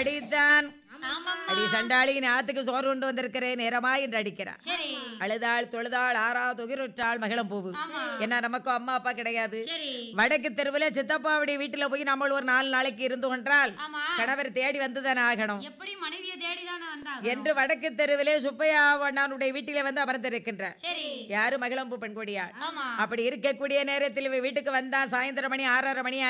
அடித்தான். அடி சண்டாளியின் ஆத்துக்கு சோறு கொண்டு வந்திருக்கிறேன் நேரமா என்று அடிக்கிறான். அழுதாள் தொழுதாள் ஆறா துகிருற்றாள் மகிழம் பூவு. ஏன்னா நமக்கும் அம்மா அப்பா கிடையாது. வடக்கு தெருவுல சித்தப்பாவுடைய வீட்டுல போய் நம்ம ஒரு 4 நாளைக்கு இருந்து கொண்டால் கணவர் தேடி வந்துதானே ஆகணும் என்று வடக்கு தெருவிலே சுப்பையா அண்ணானுடைய வீட்டிலே வந்து அமர்ந்திருக்கின்றார். யாரு மகிழம்பூ பெண்கொடியாள். அப்படி இருக்கக்கூடிய நேரத்தில் வீட்டுக்கு வந்தா சாயந்தரம் மணி 6:30 மணி